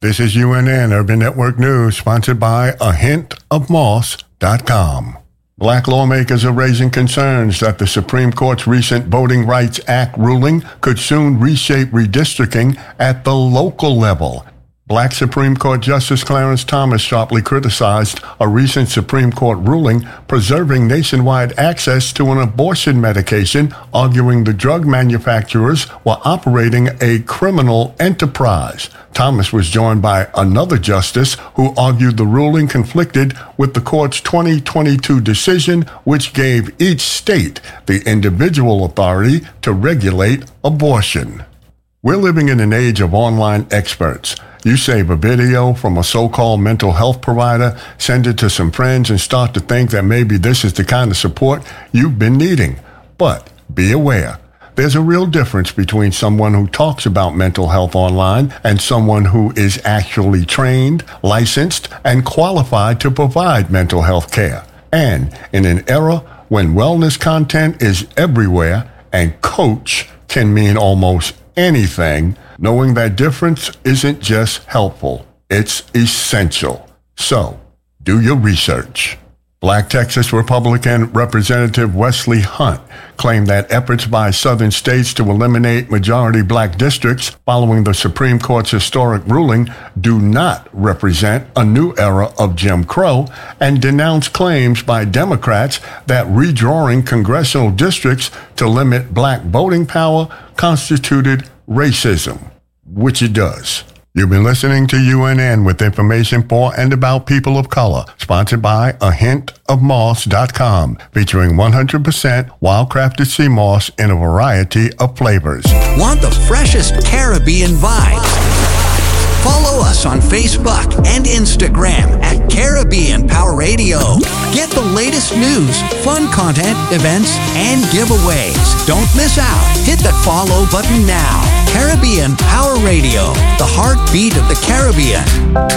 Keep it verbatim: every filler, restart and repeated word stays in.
This is U N N Urban Network News, sponsored by a hint of moss dot com. Black lawmakers are raising concerns that the Supreme Court's recent Voting Rights Act ruling could soon reshape redistricting at the local level. Black Supreme Court Justice Clarence Thomas sharply criticized a recent Supreme Court ruling preserving nationwide access to an abortion medication, arguing the drug manufacturers were operating a criminal enterprise. Thomas was joined by another justice who argued the ruling conflicted with the court's twenty twenty-two decision, which gave each state the individual authority to regulate abortion. We're living in an age of online experts. You save a video from a so-called mental health provider, send it to some friends, and start to think that maybe this is the kind of support you've been needing. But be aware, there's a real difference between someone who talks about mental health online and someone who is actually trained, licensed, and qualified to provide mental health care. And in an era when wellness content is everywhere and coach can mean almost anything, knowing that difference isn't just helpful, it's essential. So, do your research. Black Texas Republican Representative Wesley Hunt claimed that efforts by southern states to eliminate majority black districts following the Supreme Court's historic ruling do not represent a new era of Jim Crow, and denounced claims by Democrats that redrawing congressional districts to limit black voting power constituted racism, which it does. You've been listening to U N N with information for and about people of color, sponsored by a hint of moss dot com, featuring one hundred percent wild-crafted sea moss in a variety of flavors. Want the freshest Caribbean vibes? Follow us on Facebook and Instagram at Caribbean Power Radio. Get the latest news, fun content, events, and giveaways. Don't miss out. Hit that follow button now. Caribbean Power Radio, the heartbeat of the Caribbean.